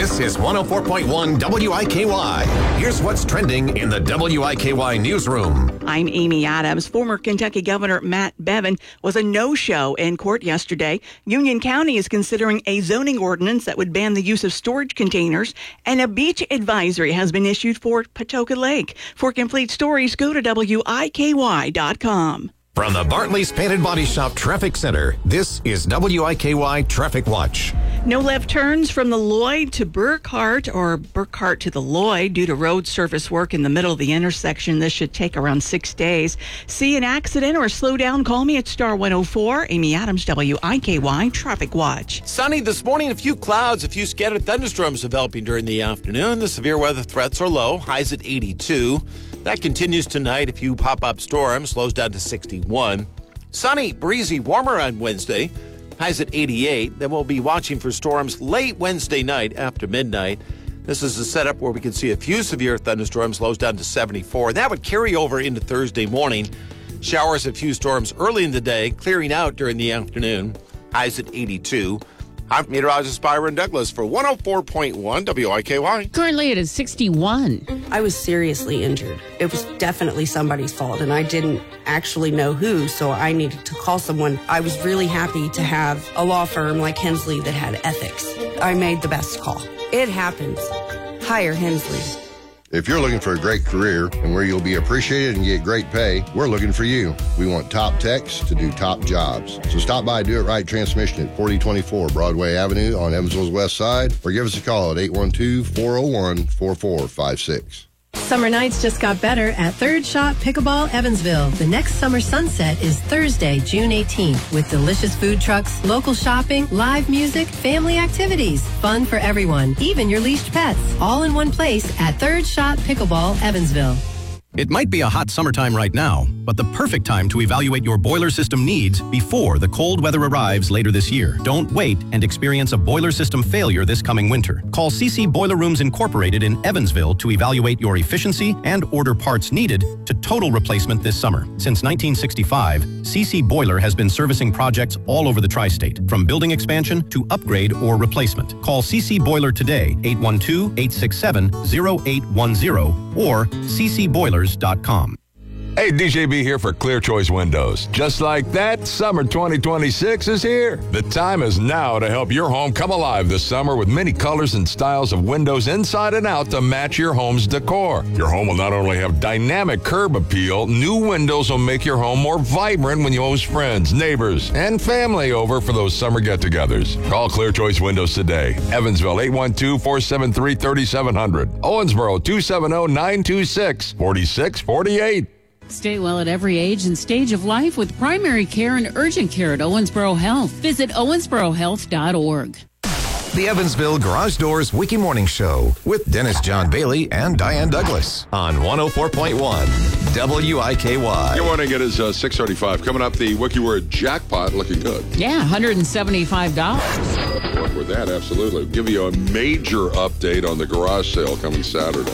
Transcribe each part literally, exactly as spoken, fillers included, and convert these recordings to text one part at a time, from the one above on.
This is one oh four point one W I K Y. Here's what's trending in the W I K Y newsroom. I'm Amy Adams. Former Kentucky Governor Matt Bevin was a no-show in court yesterday. Union County is considering a zoning ordinance that would ban the use of storage containers, and a beach advisory has been issued for Patoka Lake. For complete stories, go to W I K Y dot com. From the Bartley's Painted Body Shop Traffic Center, this is W I K Y Traffic Watch. No left turns from the Lloyd to Burkhart or Burkhart to the Lloyd due to road surface work in the middle of the intersection. This should take around six days. See an accident or slow down, call me at star one oh four. Amy Adams, W I K Y Traffic Watch. Sunny this morning, a few clouds, a few scattered thunderstorms developing during the afternoon. The severe weather threats are low, highs at eighty-two. That continues tonight. A few pop-up storms, slows down to sixty-one. Sunny, breezy, warmer on Wednesday, highs at eighty-eight. Then we'll be watching for storms late Wednesday night after midnight. This is a setup where we can see a few severe thunderstorms, slows down to seventy-four. That would carry over into Thursday morning. Showers, a few storms early in the day, clearing out during the afternoon, highs at eighty-two. I'm meteorologist Byron Douglas for one oh four point one W I K Y. Currently it is sixty-one. I was seriously injured. It was definitely somebody's fault, and I didn't actually know who, so I needed to call someone. I was really happy to have a law firm like Hensley that had ethics. I made the best call. It happens. Hire Hensley. If you're looking for a great career and where you'll be appreciated and get great pay, we're looking for you. We want top techs to do top jobs. So stop by Do It Right Transmission at forty twenty-four Broadway Avenue on Evansville's west side, or give us a call at eight one two, four oh one, four four five six. Summer nights just got better at Third Shot Pickleball Evansville. The next summer sunset is Thursday, June eighteenth, with delicious food trucks, local shopping, live music, family activities, fun for everyone, even your leashed pets, all in one place at Third Shot Pickleball Evansville. It might be a hot summertime right now, but the perfect time to evaluate your boiler system needs before the cold weather arrives later this year. Don't wait and experience a boiler system failure this coming winter. Call C C Boiler Rooms Incorporated in Evansville to evaluate your efficiency and order parts needed to total replacement this summer. Since nineteen sixty-five, C C Boiler has been servicing projects all over the tri-state, from building expansion to upgrade or replacement. Call C C Boiler today, eight one two, eight six seven, oh eight one oh or c c boilers dot com. Hey, D J B here for Clear Choice Windows. Just like that, summer twenty twenty-six is here. The time is now to help your home come alive this summer with many colors and styles of windows inside and out to match your home's decor. Your home will not only have dynamic curb appeal, new windows will make your home more vibrant when you host friends, neighbors, and family over for those summer get-togethers. Call Clear Choice Windows today. Evansville, eight one two, four seven three, three seven zero zero. Owensboro, two seven zero, nine two six, four six four eight. Stay well at every age and stage of life with primary care and urgent care at Owensboro Health. Visit owensboro health dot org. The Evansville Garage Doors Wiki Morning Show with Dennis John Bailey and Diane Douglas on one oh four point one W I K Y. Good morning. It is uh, six thirty-five. Coming up, the Wiki Word jackpot looking good. Yeah, one hundred seventy-five dollars. Work with that, absolutely. Give you a major update on the garage sale coming Saturday.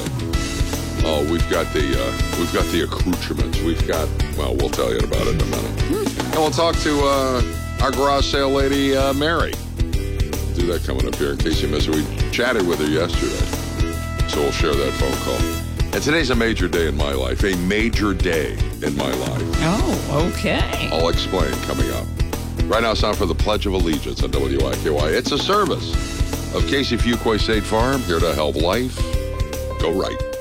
Oh, we've got the uh, we've got the accoutrements. We've got, well, we'll tell you about it in a minute. Mm. And we'll talk to uh, our garage sale lady, uh, Mary. We'll do that coming up here in case you missed it. We chatted with her yesterday, so we'll share that phone call. And today's a major day in my life, a major day in my life. Oh, okay. I'll explain coming up. Right now, it's time for the Pledge of Allegiance on W I K Y. It's a service of Casey Fuquay State Farm, here to help life go right.